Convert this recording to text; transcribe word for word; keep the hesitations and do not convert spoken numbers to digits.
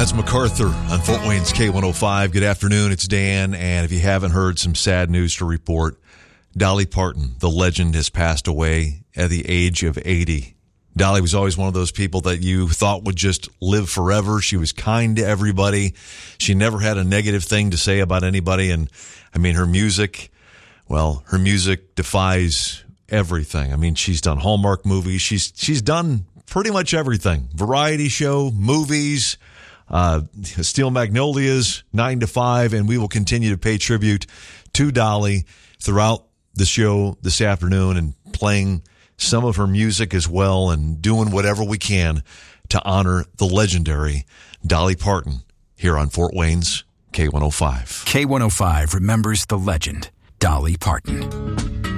That's MacArthur on Fort Wayne's K one oh five. Good afternoon, it's Dan, and if you haven't heard, some sad news to report. Dolly Parton, the legend, has passed away at the age of eighty. Dolly was always one of those people that you thought would just live forever. She was kind to everybody. She never had a negative thing to say about anybody, and I mean, her music, well, her music defies everything. I mean, she's done Hallmark movies. She's she's done pretty much everything. Variety show, movies, uh, Steel Magnolias, nine to five, and we will continue to pay tribute to Dolly throughout the show this afternoon and playing some of her music as well and doing whatever we can to honor the legendary Dolly Parton here on Fort Wayne's K one oh five. K one oh five remembers the legend, Dolly Parton.